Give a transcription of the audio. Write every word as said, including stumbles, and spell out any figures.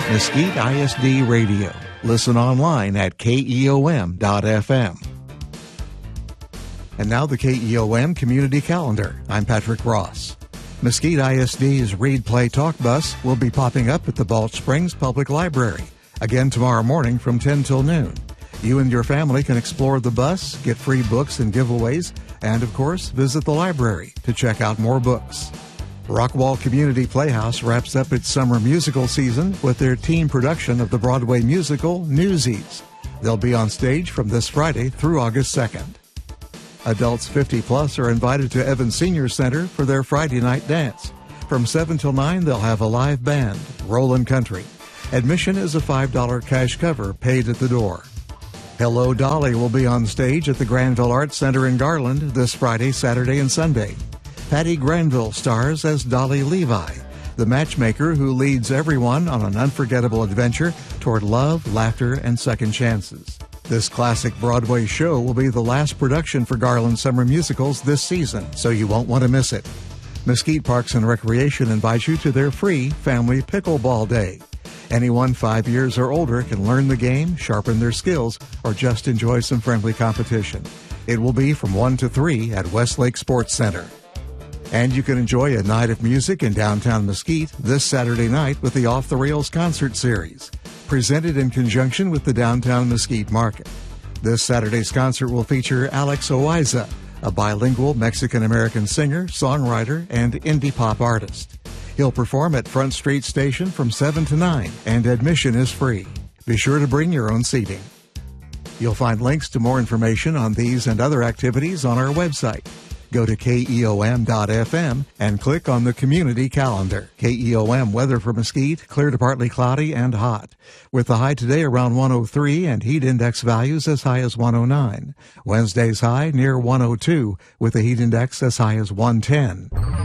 Mesquite I S D Radio. Listen online at K E O M dot F M. And now the K E O M Community Calendar. I'm Patrick Ross. Mesquite I S D's Read Play Talk Bus will be popping up at the Balch Springs Public Library again tomorrow morning from ten till noon. You and your family can explore the bus, get free books and giveaways, and of course, visit the library to check out more books. Rockwall Community Playhouse wraps up its summer musical season with their team production of the Broadway musical Newsies. They'll be on stage from this Friday through August second. Adults fifty plus are invited to Evans Senior Center for their Friday night dance. From seven till nine, they'll have a live band, Rollin' Country. Admission is a five dollars cash cover paid at the door. Hello Dolly will be on stage at the Granville Arts Center in Garland this Friday, Saturday, and Sunday. Patty Granville stars as Dolly Levi, the matchmaker who leads everyone on an unforgettable adventure toward love, laughter, and second chances. This classic Broadway show will be the last production for Garland Summer Musicals this season, so you won't want to miss it. Mesquite Parks and Recreation invites you to their free Family Pickleball Day. Anyone five years or older can learn the game, sharpen their skills, or just enjoy some friendly competition. It will be from one to three at Westlake Sports Center. And you can enjoy a night of music in downtown Mesquite this Saturday night with the Off the Rails Concert Series, presented in conjunction with the Downtown Mesquite Market. This Saturday's concert will feature Alex Oiza, a bilingual Mexican-American singer, songwriter, and indie pop artist. He'll perform at Front Street Station from seven to nine, and admission is free. Be sure to bring your own seating. You'll find links to more information on these and other activities on our website. Go to K E O M dot F M and click on the Community Calendar. K E O M weather for Mesquite, clear to partly cloudy and hot. With the high today around one oh three and heat index values as high as one oh nine. Wednesday's high near one oh two with the heat index as high as one ten.